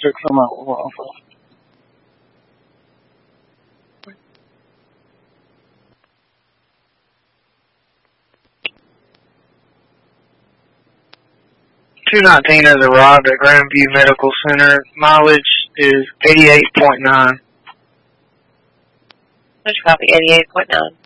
took some out of office. $219 has arrived at Grandview Medical Center. Mileage is 88.9. Let's copy 88.9.